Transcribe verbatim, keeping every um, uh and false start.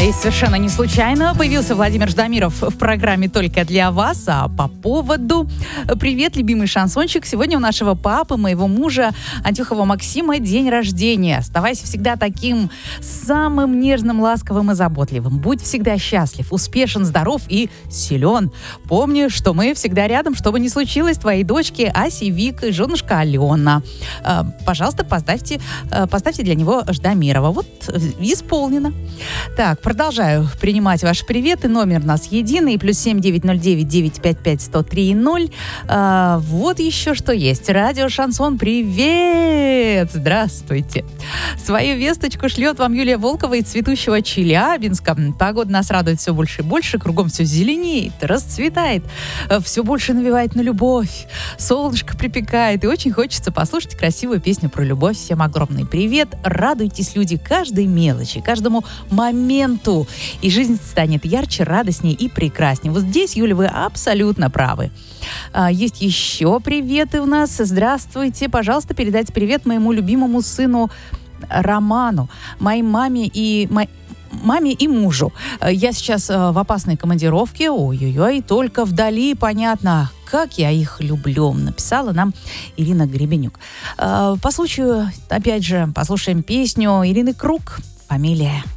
И совершенно не случайно появился Владимир Ждамиров в программе «Только для вас», а по поводу... Привет, любимый шансончик. Сегодня у нашего папы, моего мужа, Антюхова Максима, день рождения. Оставайся всегда таким самым нежным, ласковым и заботливым. Будь всегда счастлив, успешен, здоров и силен. Помни, что мы всегда рядом, что бы ни случилось, твоей дочке Аси, Вик и женушка Алена. Пожалуйста, поставьте, поставьте для него Ждамирова. Вот исполнено. Так, продолжаю принимать ваши приветы. Номер у нас единый. Плюс семь девять ноль девять девять пять пять сто три ноль. А, вот еще что есть. Радио Шансон. Привет! Здравствуйте. Свою весточку шлет вам Юлия Волкова из цветущего Челябинска. Погода нас радует все больше и больше. Кругом все зеленеет, расцветает. Все больше навевает на любовь. Солнышко припекает. И очень хочется послушать красивую песню про любовь. Всем огромный привет. Радуйтесь, люди, каждой мелочи, каждому моменту, и жизнь станет ярче, радостнее и прекраснее. Вот здесь, Юля, вы абсолютно правы. А, есть еще приветы у нас. Здравствуйте. Пожалуйста, передайте привет моему любимому сыну Роману, моей маме и... Мо... маме и мужу. Я сейчас в опасной командировке. Ой-ой-ой, только вдали, понятно, как я их люблю, написала нам Ирина Гребенюк. По случаю, опять же, послушаем песню Ирины Круг «Фамилия».